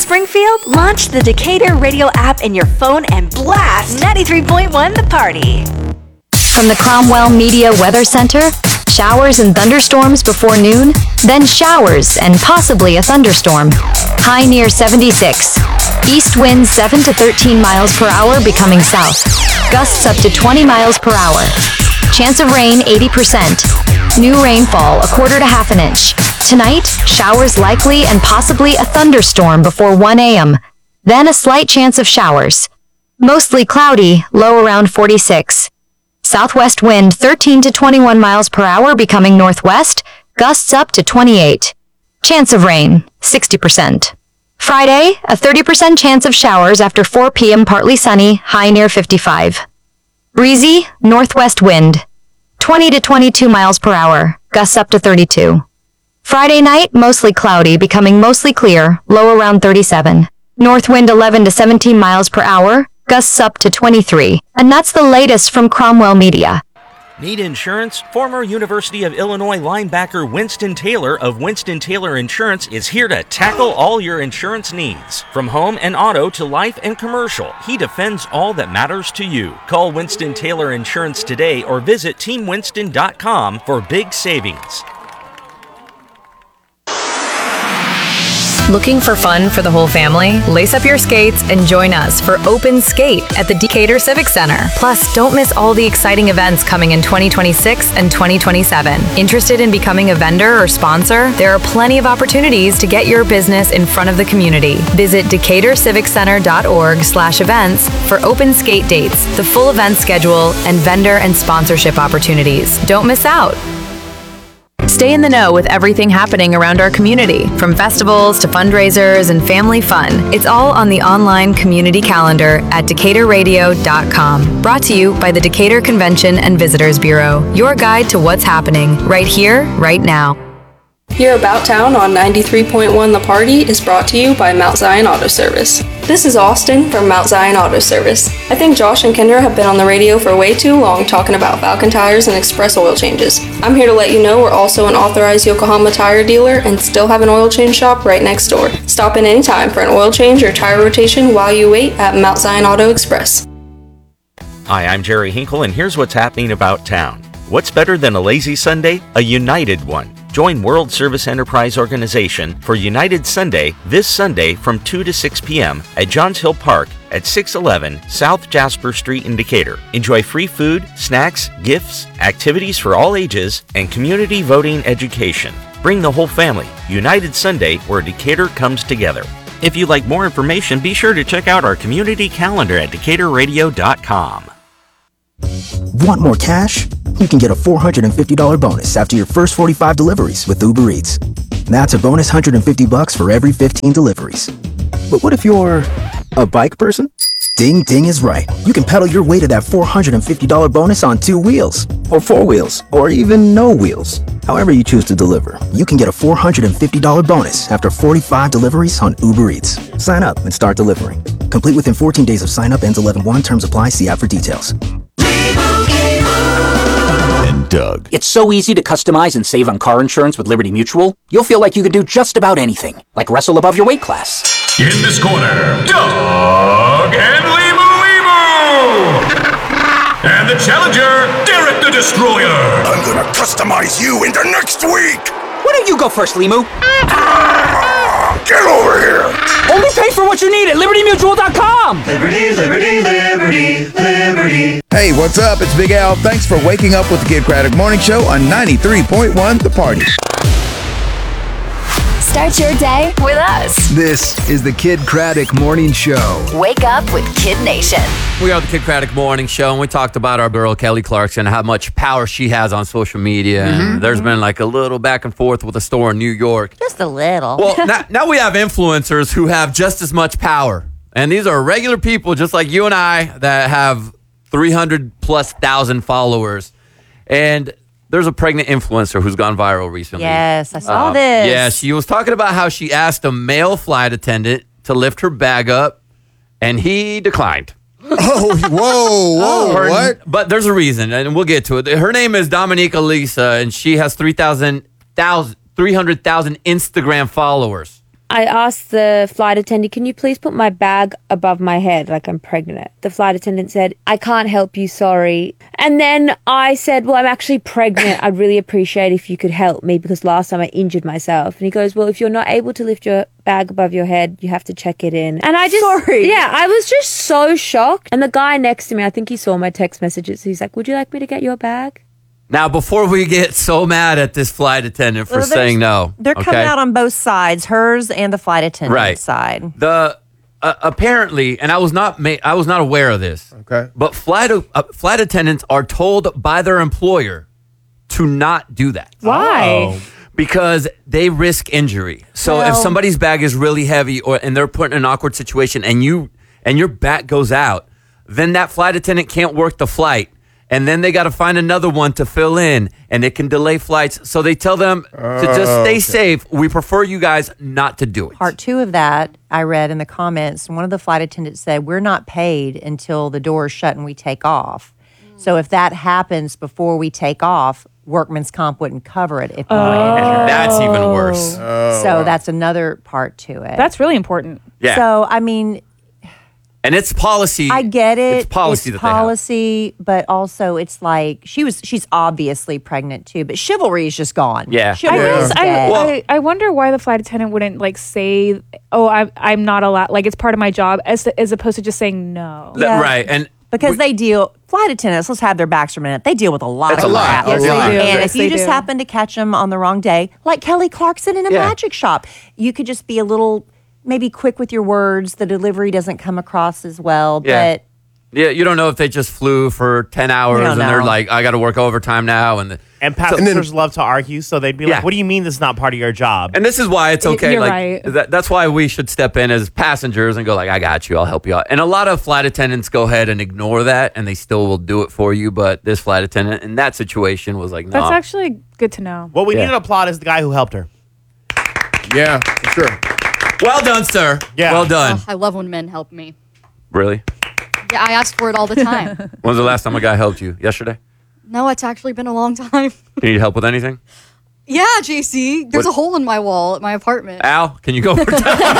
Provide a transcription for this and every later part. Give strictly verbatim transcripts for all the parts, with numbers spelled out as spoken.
Springfield? Launch the Decatur Radio app in your phone and blast ninety-three point one The Party. From the Cromwell Media Weather Center, showers and thunderstorms before noon, then showers and possibly a thunderstorm. High near seventy-six. East winds seven to thirteen miles per hour becoming south. Gusts up to twenty miles per hour. Chance of rain eighty percent. New rainfall a quarter to half an inch. Tonight, showers likely and possibly a thunderstorm before one a.m. Then a slight chance of showers. Mostly cloudy, low around forty-six. Southwest wind thirteen to twenty-one miles per hour becoming northwest, gusts up to twenty-eight. Chance of rain, sixty percent. Friday, a thirty percent chance of showers after four p.m. partly sunny, high near fifty-five. Breezy, northwest wind, twenty to twenty-two miles per hour, gusts up to thirty-two. Friday night, mostly cloudy, becoming mostly clear, low around thirty-seven. North wind eleven to seventeen miles per hour, gusts up to twenty-three. And that's the latest from Cromwell Media. Need insurance? Former University of Illinois linebacker Winston Taylor of Winston Taylor Insurance is here to tackle all your insurance needs. From home and auto to life and commercial, he defends all that matters to you. Call Winston Taylor Insurance today or visit team winston dot com for big savings. Looking for fun for the whole family? Lace up your skates and join us for Open Skate at the Decatur Civic Center. Plus, don't miss all the exciting events coming in twenty twenty-six and twenty twenty-seven. Interested in becoming a vendor or sponsor? There are plenty of opportunities to get your business in front of the community. Visit decatur civic center dot org slash events for Open Skate dates, the full event schedule, and vendor and sponsorship opportunities. Don't miss out. Stay in the know with everything happening around our community, from festivals to fundraisers and family fun. It's all on the online community calendar at decatur radio dot com. Brought to you by the Decatur Convention and Visitors Bureau, your guide to what's happening right here, right now. Here About Town on ninety-three point one The Party is brought to you by Mount Zion Auto Service. This is Austin from Mount Zion Auto Service. I think Josh and Kendra have been on the radio for way too long talking about Falcon tires and express oil changes. I'm here to let you know we're also an authorized Yokohama tire dealer and still have an oil change shop right next door. Stop in anytime for an oil change or tire rotation while you wait at Mount Zion Auto Express. Hi, I'm Jerry Hinkle, and here's what's happening about town. What's better than a lazy Sunday? A united one. Join World Service Enterprise Organization for United Sunday this Sunday from two to six p.m. at Johns Hill Park at six eleven South Jasper Street in Decatur. Enjoy free food, snacks, gifts, activities for all ages, and community voting education. Bring the whole family. United Sunday, where Decatur comes together. If you'd like more information, be sure to check out our community calendar at decatur radio dot com. Want more cash? You can get a four hundred fifty dollars bonus after your first forty-five deliveries with Uber Eats. That's a bonus one hundred fifty bucks for every fifteen deliveries. But what if you're a bike person? Ding Ding is right. You can pedal your way to that four hundred fifty dollars bonus on two wheels, or four wheels, or even no wheels. However you choose to deliver, you can get a four hundred fifty dollars bonus after forty-five deliveries on Uber Eats. Sign up and start delivering. Complete within fourteen days of sign up. Ends eleven one. Terms apply. See app for details. And Doug. It's so easy to customize and save on car insurance with Liberty Mutual. You'll feel like you can do just about anything, like wrestle above your weight class. In this corner, Doug and Limu Limu! And the challenger, Derek the Destroyer! I'm gonna customize you into next week! Why don't you go first, Limu? Ah, get over here! Only pay for what you need at liberty mutual dot com! Liberty, liberty, liberty, liberty. Hey, what's up? It's Big Al. Thanks for waking up with the Kid Craddock Morning Show on ninety-three point one The Party. Start your day with us. This is the Kid Craddock Morning Show. Wake up with Kid Nation. We are the Kid Craddock Morning Show, and we talked about our girl, Kelly Clarkson, how much power she has on social media. Mm-hmm. And there's been like a little back and forth with a store in New York. Just a little. Well, now, now we have influencers who have just as much power. And these are regular people just like you and I that have three hundred plus thousand followers. And there's a pregnant influencer who's gone viral recently. Yes, I saw um, this. Yeah, she was talking about how she asked a male flight attendant to lift her bag up, and he declined. Oh, whoa, whoa, her, what? But there's a reason, and we'll get to it. Her name is Dominique Elisa, and she has three hundred thousand Instagram followers. I asked the flight attendant, can you please put my bag above my head like I'm pregnant? The flight attendant said, I can't help you, sorry. And then I said, well, I'm actually pregnant. I'd really appreciate if you could help me because last time I injured myself. And he goes, well, if you're not able to lift your bag above your head, you have to check it in. And I just, sorry. Yeah, I was just so shocked. And the guy next to me, I think he saw my text messages. He's like, would you like me to get your bag? Now, before we get so mad at this flight attendant for Well, they're- saying no, They're okay? coming out on both sides, hers and the flight attendant Right. side. The uh, apparently, and I was not ma- I was not aware of this. Okay, but flight uh, flight attendants are told by their employer to not do that. Why? Oh. Because they risk injury. So if Well- somebody's bag is really heavy, or and they're put in an awkward situation, and you and your back goes out, then that flight attendant can't work the flight. And then they got to find another one to fill in, and it can delay flights. So they tell them to just Oh, stay okay. safe. We prefer you guys not to do it. Part two of that, I read in the comments, one of the flight attendants said, we're not paid until the door is shut and we take off. So if that happens before we take off, workman's comp wouldn't cover it if we were injured. That's even worse. So that's another part to it. That's really important. Yeah. So, I mean, And it's policy. I get it. It's policy It's that they have. policy, but also it's like she was. She's obviously pregnant too, but chivalry is just gone. Yeah. I chivalry is guess I, dead. I, I wonder why the flight attendant wouldn't like say, "Oh, I'm I'm not allowed." Like it's part of my job, as as opposed to just saying no. Th- Right. And because they deal flight attendants. Let's have their backs for a minute. They deal with a lot That's of a lot. crap. Yes, they do. And Yes, if you they just do. happen to catch them on the wrong day, like Kelly Clarkson in a Yeah. magic shop, you could just be a little maybe quick with your words. The delivery doesn't come across as well, Yeah. but. yeah, you don't know if they just flew for ten hours You don't and they're know. like, I got to work overtime now. And the, And passengers love to argue, so they'd be Yeah. like, what do you mean this is not part of your job? and this is why it's Y- okay. you're like right. that, that's why we should step in as passengers and go like, I got you. I'll help you out. And a lot of flight attendants go ahead and ignore that, and they still will do it for you. But this flight attendant in that situation was like, no. That's actually good to know. What we Yeah. need to applaud is the guy who helped her. Yeah, for sure. Well done, sir. Yeah. Well done. Oh, I love when men help me. Really? Yeah, I ask for it all the time. When's the last time a guy helped you? Yesterday? No, it's actually been a long time. You need help with anything? Yeah, J C. There's What- a hole in my wall at my apartment. Al, can you go? For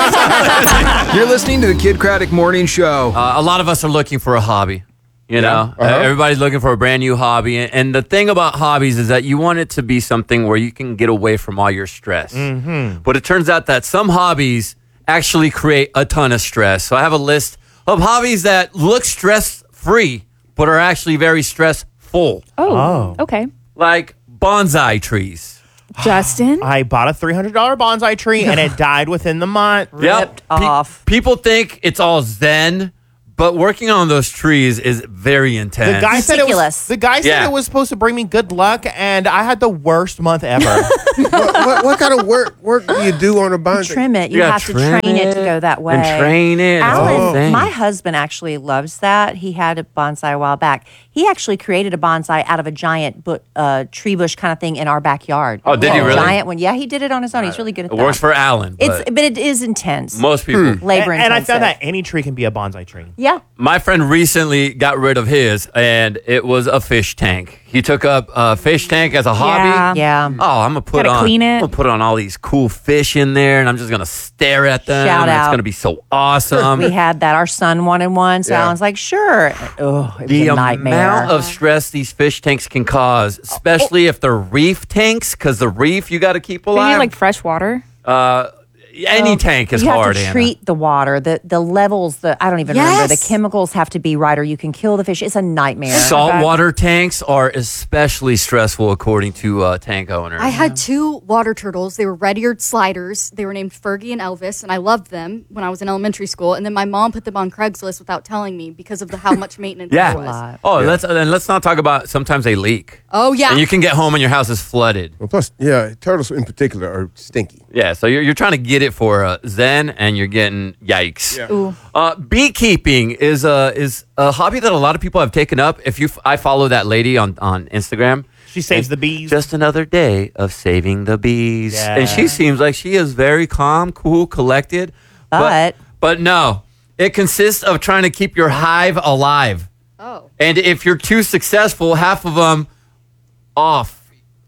You're listening to the Kid Craddock Morning Show. Uh, a lot of us are looking for a hobby. You know, Uh-huh. Uh, everybody's looking for a brand new hobby. And, and the thing about hobbies is that you want it to be something where you can get away from all your stress. Mm-hmm. But it turns out that some hobbies actually create a ton of stress. So I have a list of hobbies that look stress free, but are actually very stressful. Oh, Oh. okay. Like bonsai trees. Justin? I bought a three hundred dollars bonsai tree, and it died within the month. Ripped Pe- off. people think it's all zen, but working on those trees is very intense. The guy said it was. Meticulous. The guy said Yeah. it was supposed to bring me good luck, and I had the worst month ever. what, what, what kind of work work do you do on a bonsai? Trim it. You, You gotta have to trim train it to it go that way. and train it. It's a whole Alan, thing. my husband actually loves that. He had a bonsai a while back. He actually created a bonsai out of a giant bu- uh, tree bush kind of thing in our backyard. Oh, did he A really? Giant one. Yeah, he did it on his own. He's really good at It that. works for Alan. It's, but but it is intense. most people. Labor and, and I intensive. found that any tree can be a bonsai tree. Yeah. My friend recently got rid of his, and it was a fish tank. He took up a fish tank as a hobby. Yeah. Oh, I'm gonna put Gotta on. clean it. I'm gonna put on all these cool fish in there, and I'm just gonna stare at them. Shout and It's out. gonna be so awesome. we had that. Our son wanted one, so Yeah. Alan's like, sure. Oh, it was the a nightmare. amount of stress these fish tanks can cause, especially if they're reef tanks, because the reef you got to keep Do you alive. need like fresh water? uh, any tank is you hard. have to Anna. treat the water, the the levels, the I don't even remember. The Yes. chemicals have to be right, or you can kill the fish. It's a nightmare. Saltwater tanks are especially stressful, according to uh, tank owners. I had two water turtles. They were red-eared sliders. They were named Fergie and Elvis, and I loved them when I was in elementary school. And then my mom put them on Craigslist without telling me because of the how much maintenance Yeah. there was. Oh, let's and let's not talk about sometimes they leak. Oh, yeah. And you can get home and your house is flooded. Well, plus, yeah, turtles in particular are stinky. Yeah, so you're, you're trying to get it for uh, Zen, and you're getting yikes. Yeah. Ooh. Uh, beekeeping is a is a hobby that a lot of people have taken up. If you, f- I follow that lady on on Instagram. She saves the bees. Just another day of saving the bees, Yeah. and she seems like she is very calm, cool, collected. But- but no, it consists of trying to keep your hive alive. Oh. And if you're too successful, half of them off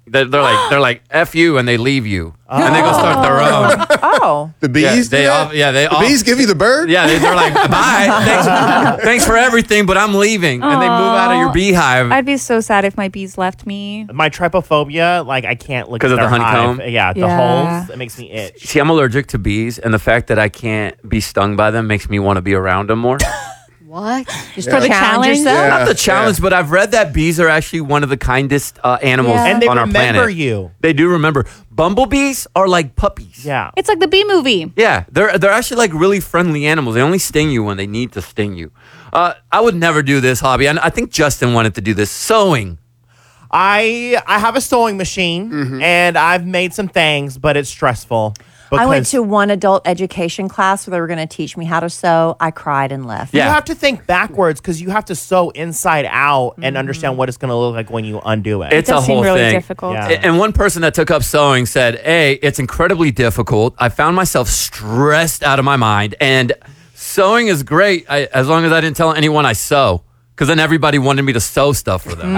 They're, they're like they're like F you and they leave you. And they go start their own. Oh. The bees? Yeah, do they that? all, yeah, they the all, bees give you the bird? Yeah, they, they're like, bye. Thanks, thanks for everything, but I'm leaving. And they move out of your beehive. I'd be so sad if my bees left me. My trypophobia, like I can't look at Because of their the honeycomb? hive. Yeah, the Yeah. holes. It makes me itch. See, I'm allergic to bees, and the fact that I can't be stung by them makes me want to be around them more. What? Just For the challenge? yourself? Not the challenge, but I've read that bees are actually one of the kindest uh, animals Yeah. And they on our planet. remember you. They do remember. Bumblebees are like puppies. Yeah. It's like the bee movie. Yeah, they're they're actually like really friendly animals. They only sting you when they need to sting you. Uh, I would never do this hobby. And I think Justin wanted to do this. Sewing. I I have a sewing machine Mm-hmm. and I've made some things, but it's stressful. I went because to one adult education class where they were going to teach me how to sew. I cried and left. You Yeah. have to think backwards because you have to sew inside out and understand what it's going to look like when you undo it. It's It a does seem whole really thing. difficult. Yeah. A- And one person that took up sewing said, A, it's incredibly difficult. I found myself stressed out of my mind. And sewing is great I, as long as I didn't tell anyone I sew. Because then everybody wanted me to sew stuff for them.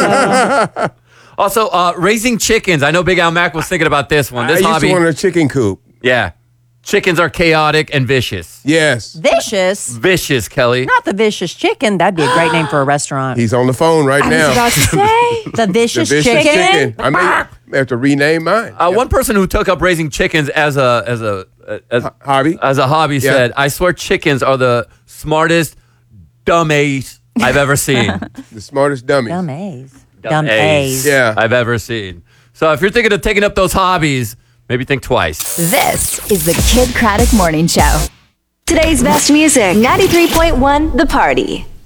Also, uh, raising chickens. I know Big Al Mac was thinking about this one. This I used hobby. to want a chicken coop. Yeah. Chickens are chaotic and vicious. Yes. Vicious. Vicious, Kelly. Not the vicious chicken. That'd be a great name for a restaurant. He's on the phone right I now. was about to say the The vicious, vicious chicken. chicken. I may have to rename mine. Uh, One person who took up raising chickens as a as a as, hobby as a hobby Yeah. said, "I swear chickens are the smartest dummies I've ever seen." The smartest dummies. Dumb A's. Dumb Dumb A's. A's. Yeah. I've ever seen. So if you're thinking of taking up those hobbies, maybe think twice. This is the Kid Craddock Morning Show. Today's best music, ninety-three point one The Party.